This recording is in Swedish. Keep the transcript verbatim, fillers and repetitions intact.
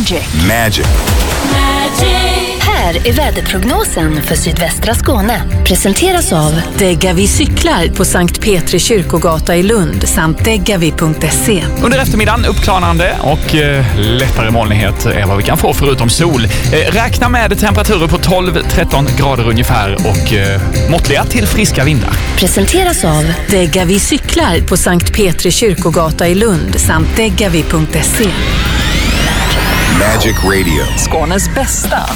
Magic. Magic. Här är väderprognosen för sydvästra Skåne. Presenteras av Degavi cyklar på Sankt Petri kyrkogata i Lund samt degavi punkt se. Under eftermiddagen uppklarande och eh, lättare molnighet är vad vi kan få förutom sol. Eh, räkna med temperaturer på tolv till tretton grader ungefär och eh, måttliga till friska vindar. Presenteras av Degavi cyklar på Sankt Petri kyrkogata i Lund samt degavi punkt se. Magic Radio. Skånes bästa